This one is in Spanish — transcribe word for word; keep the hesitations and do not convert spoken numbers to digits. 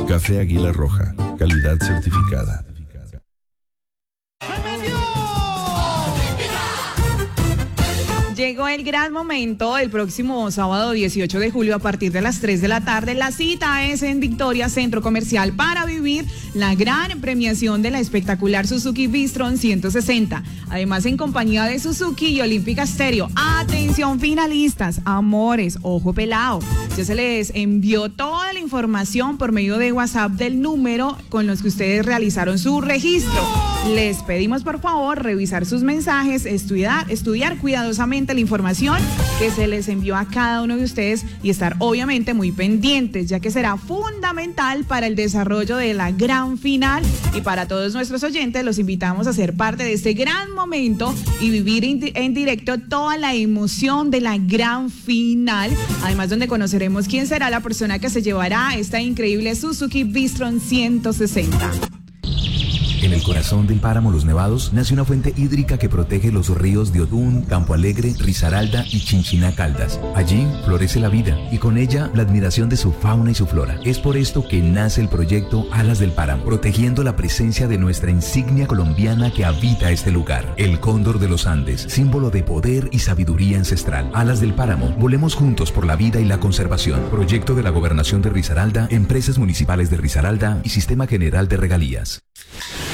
Café Águila Roja, calidad certificada. Llegó el gran momento, el próximo sábado dieciocho de julio a partir de las tres de la tarde. La cita es en Victoria Centro Comercial para vivir la gran premiación de la espectacular Suzuki Bistron ciento sesenta. Además, en compañía de Suzuki y Olímpica Stereo. Atención finalistas, amores, ojo pelado. Ya se les envió toda la información por medio de WhatsApp del número con los que ustedes realizaron su registro. Les pedimos por favor revisar sus mensajes, estudiar, estudiar cuidadosamente la información que se les envió a cada uno de ustedes y estar obviamente muy pendientes, ya que será fundamental para el desarrollo de la gran final. Y para todos nuestros oyentes los invitamos a ser parte de este gran momento y vivir en directo toda la emoción de la gran final, además donde conoceremos quién será la persona que se llevará esta increíble Suzuki Bistron ciento sesenta. En el corazón del páramo Los Nevados nace una fuente hídrica que protege los ríos de Odún, Campo Alegre, Risaralda y Chinchiná Caldas. Allí florece la vida y con ella la admiración de su fauna y su flora. Es por esto que nace el proyecto Alas del Páramo, protegiendo la presencia de nuestra insignia colombiana que habita este lugar, el cóndor de los Andes, símbolo de poder y sabiduría ancestral. Alas del Páramo, volemos juntos por la vida y la conservación. Proyecto de la Gobernación de Risaralda, Empresas Municipales de Risaralda y Sistema General de Regalías.